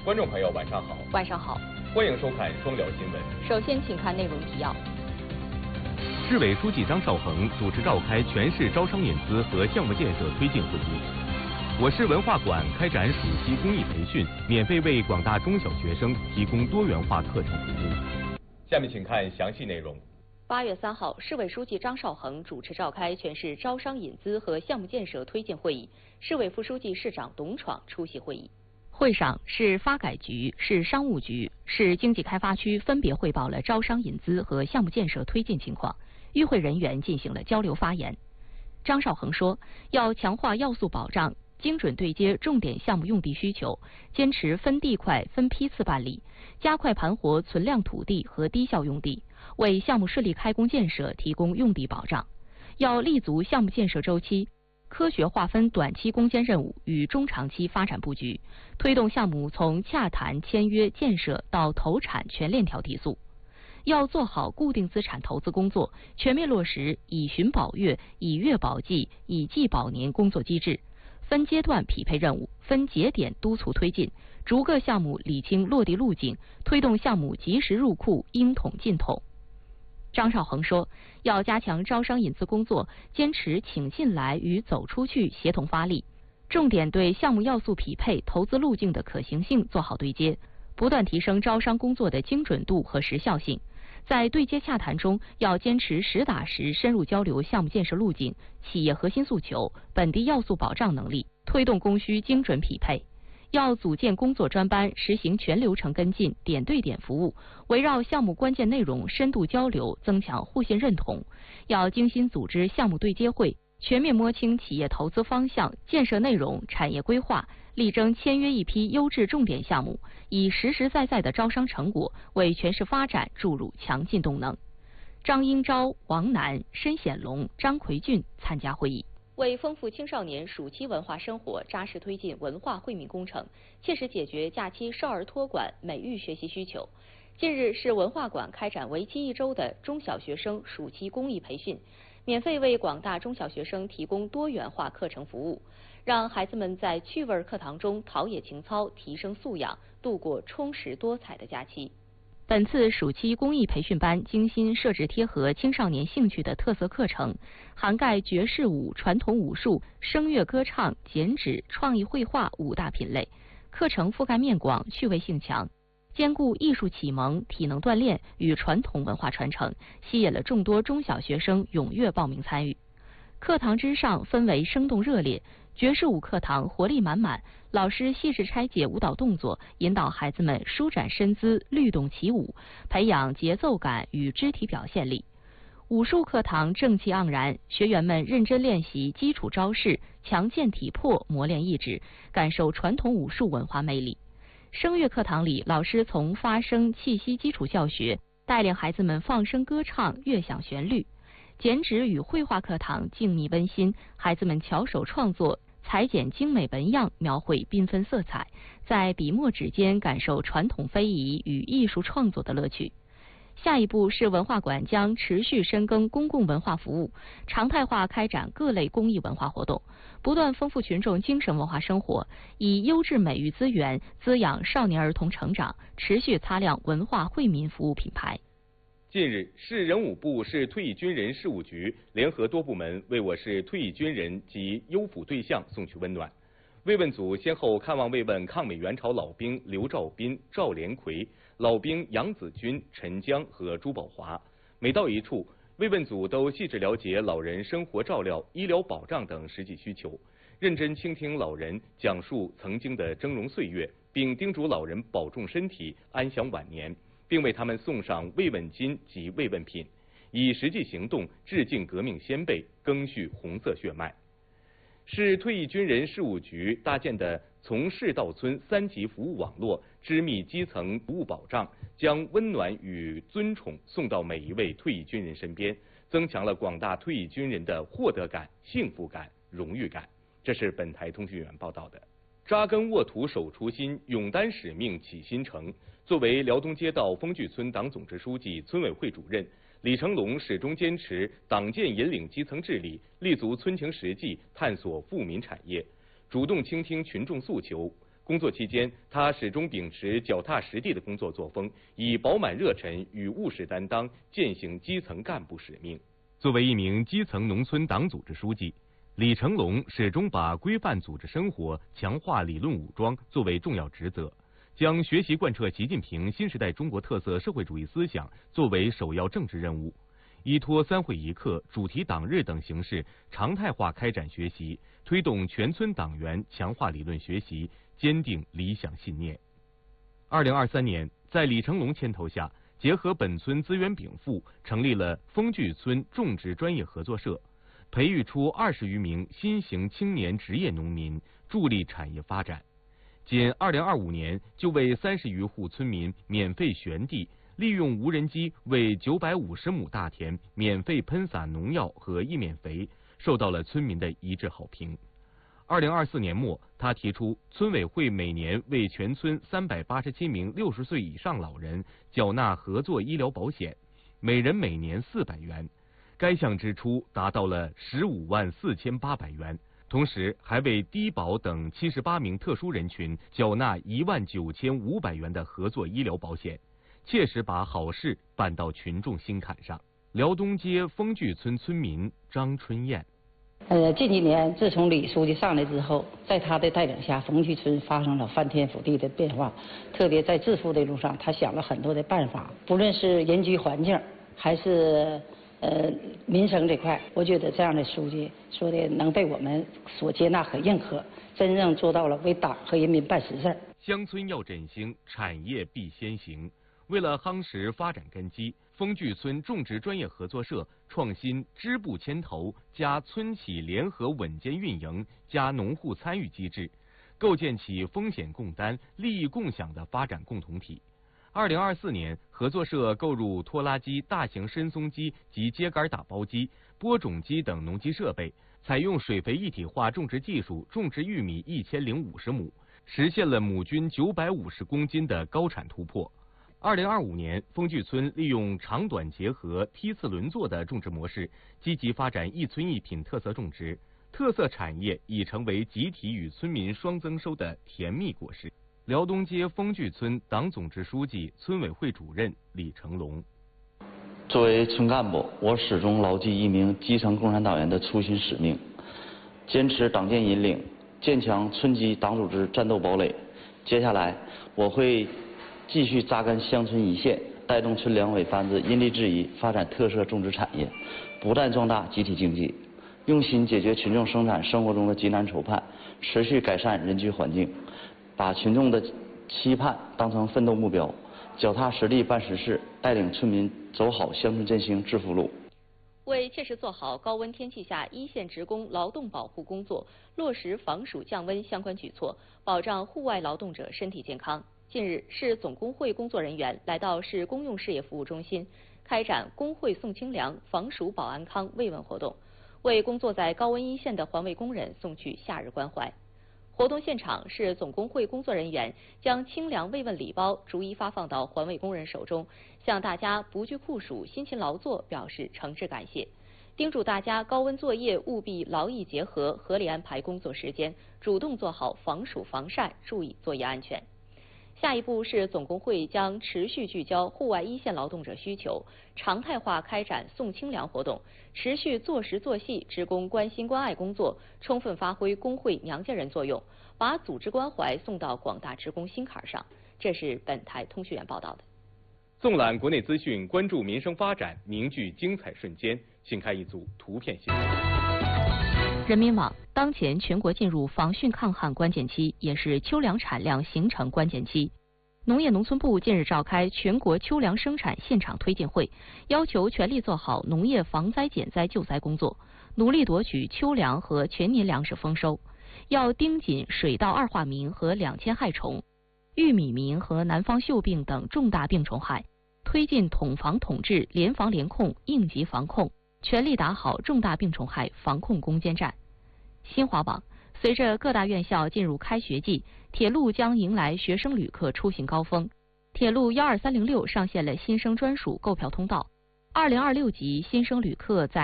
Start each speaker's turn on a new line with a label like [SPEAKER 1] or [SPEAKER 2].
[SPEAKER 1] 观众朋友，晚上好。
[SPEAKER 2] 晚上好，
[SPEAKER 1] 欢迎收看双聊新闻。
[SPEAKER 2] 首先，请看内容提要。
[SPEAKER 3] 市委书记张绍恒主持召开全市招商引资和项目建设推进会议。我市文化馆开展暑期公益培训，免费为广大中小学生提供多元化课程服务。
[SPEAKER 1] 下面请看详细内容。
[SPEAKER 2] 8月3号，市委书记张绍恒主持召开全市招商引资和项目建设推进会议，市委副书记、市长董闯出席会议。会上，市发改局、市商务局、市经济开发区分别汇报了招商引资和项目建设推进情况，与会人员进行了交流发言。张绍恒说，要强化要素保障，精准对接重点项目用地需求，坚持分地块、分批次办理，加快盘活存量土地和低效用地，为项目顺利开工建设提供用地保障。要立足项目建设周期，科学划分短期攻坚任务与中长期发展布局，推动项目从洽谈、签约、建设到投产全链条提速。要做好固定资产投资工作，全面落实以旬保月、以月保季、以季保年工作机制，分阶段匹配任务，分节点督促推进，逐个项目理清落地路径，推动项目及时入库，应统尽统。张绍恒说，要加强招商引资工作，坚持请进来与走出去协同发力，重点对项目要素匹配、投资路径的可行性做好对接，不断提升招商工作的精准度和时效性。在对接洽谈中，要坚持实打实深入交流项目建设路径、企业核心诉求、本地要素保障能力，推动供需精准匹配。要组建工作专班，实行全流程跟进、点对点服务，围绕项目关键内容深度交流，增强互信认同。要精心组织项目对接会，全面摸清企业投资方向、建设内容、产业规划，力争签约一批优质重点项目，以实实在在的招商成果为全市发展注入强劲动能。张英昭、王楠、申显龙、张奎俊参加会议。为丰富青少年暑期文化生活，扎实推进文化惠民工程，切实解决假期少儿托管、美育学习需求，近日，市文化馆开展为期1周的中小学生暑期公益培训，免费为广大中小学生提供多元化课程服务，让孩子们在趣味课堂中陶冶情操，提升素养，度过充实多彩的假期。本次暑期公益培训班精心设置贴合青少年兴趣的特色课程，涵盖爵士舞、传统武术、声乐歌唱、剪纸、创意绘画5大品类，课程覆盖面广，趣味性强，兼顾艺术启蒙、体能锻炼与传统文化传承，吸引了众多中小学生踊跃报名参与。课堂之上氛围生动热烈，爵士舞课堂活力满满，老师细致拆解舞蹈动作，引导孩子们舒展身姿、律动起舞，培养节奏感与肢体表现力。武术课堂正气盎然，学员们认真练习基础招式，强健体魄，磨练意志，感受传统武术文化魅力。声乐课堂里，老师从发声、气息基础教学，带领孩子们放声歌唱，悦享旋律。剪纸与绘画课堂静谧温馨，孩子们巧手创作，裁剪精美纹样，描绘缤纷色彩，在笔墨纸间感受传统非遗与艺术创作的乐趣。下一步，市文化馆将持续深耕公共文化服务，常态化开展各类公益文化活动，不断丰富群众精神文化生活，以优质美育资源滋养少年儿童成长，持续擦亮文化惠民服务品牌。
[SPEAKER 1] 近日，市人武部、市退役军人事务局联合多部门为我市退役军人及优抚对象送去温暖。慰问组先后看望慰问抗美援朝老兵刘兆斌、赵连奎、老兵杨子军、陈江和朱宝华。每到一处，慰问组都细致了解老人生活照料、医疗保障等实际需求，认真倾听老人讲述曾经的峥嵘岁月，并叮嘱老人保重身体、安享晚年，并为他们送上慰问金及慰问品，以实际行动致敬革命先辈，赓续红色血脉。市退役军人事务局搭建的从市到村3级服务网络，织密基层服务保障，将温暖与尊崇送到每一位退役军人身边，增强了广大退役军人的获得感、幸福感、荣誉感。这是本台通讯员报道的。扎根沃土守初心，勇担使命启新城。作为辽东街道丰聚村党总支书记、村委会主任，李成龙始终坚持党建引领基层治理，立足村情实际，探索富民产业，主动倾听群众诉求， 工作期间，他始终秉持脚踏实地的工作作风，以饱满热忱与务实担当践行基层干部使命。
[SPEAKER 3] 作为一名基层农村党组织书记，李成龙始终把规范组织生活、强化理论武装作为重要职责，将学习贯彻习近平新时代中国特色社会主义思想作为首要政治任务，依托3会1课、主题党日等形式，常态化开展学习，推动全村党员强化理论学习，坚定理想信念。2023年，在李成龙牵头下，结合本村资源禀赋，成立了丰聚村种植专业合作社，培育出20余名新型青年职业农民，助力产业发展。仅2025年，就为30余户村民免费旋地，利用无人机为950亩大田免费喷洒农药和易面肥，受到了村民的一致好评。2024年末，他提出村委会每年为全村387名60岁以上老人缴纳合作医疗保险，每人每年400元，该项支出达到了154800元。同时，还为低保等78名特殊人群缴纳19500元的合作医疗保险，切实把好事办到群众心坎上。辽东街丰聚村村民张春燕。
[SPEAKER 4] 近几年，自从李书记上来之后，在他的带领下，丰聚村发生了翻天覆地的变化。特别在致富的路上，他想了很多的办法，不论是人居环境，还是民生这块，我觉得这样的书记说的能被我们所接纳和认可，真正做到了为党和人民办实事。
[SPEAKER 3] 乡村要振兴，产业必先行。为了夯实发展根基，丰聚村种植专业合作社创新支部牵头加村企联合稳健运营加农户参与机制，构建起风险共担、利益共享的发展共同体。2024年，合作社购入拖拉机、大型深松机及秸秆打包机、播种机等农机设备，采用水肥一体化种植技术种植玉米1050亩，实现了亩均950公斤的高产突破。2025年，丰聚村利用长短结合、梯次轮作的种植模式，积极发展一村一品特色种植，特色产业已成为集体与村民双增收的甜蜜果实。辽东街丰聚村党总支书记、村委会主任李成龙。
[SPEAKER 5] 作为村干部，我始终牢记一名基层共产党员的初心使命，坚持党建引领，建强村级党组织战斗堡垒。接下来，我会继续扎根乡村一线，带动村两委班子因地制宜发展特色种植产业，不断壮大集体经济，用心解决群众生产生活中的急难愁盼，持续改善人居环境，把群众的期盼当成奋斗目标，脚踏实地办实事，带领村民走好乡村振兴致富路。
[SPEAKER 2] 为切实做好高温天气下一线职工劳动保护工作，落实防暑降温相关举措，保障户外劳动者身体健康。近日，市总工会工作人员来到市公用事业服务中心，开展工会送清凉、防暑保安康慰问活动，为工作在高温一线的环卫工人送去夏日关怀。活动现场，市总工会工作人员将清凉慰问礼包逐一发放到环卫工人手中，向大家不惧酷暑、辛勤劳作表示诚挚感谢，叮嘱大家高温作业务必劳逸结合，合理安排工作时间，主动做好防暑防晒，注意作业安全。下一步是总工会将持续聚焦户外一线劳动者需求，常态化开展送清凉活动，持续做实做细职工关心关爱工作，充分发挥工会娘家人作用，把组织关怀送到广大职工心坎上。这是本台通讯员报道的。
[SPEAKER 1] 纵览国内资讯，关注民生发展，凝聚精彩瞬间。请看一组图片新闻。
[SPEAKER 2] 人民网：当前全国进入防汛抗旱关键期，也是秋粮产量形成关键期。农业农村部近日召开全国秋粮生产现场推进会，要求全力做好农业防灾减灾救灾工作，努力夺取秋粮和全年粮食丰收。要盯紧水稻二化鸣和两千害虫、玉米鸣和南方锈病等重大病虫害，推进统防统治、联防联控、应急防控，全力打好重大病虫害防控攻坚战。新华网：随着各大院校进入开学季，铁路将迎来学生旅客出行高峰。铁路12306上线了新生专属购票通道，2026级新生旅客在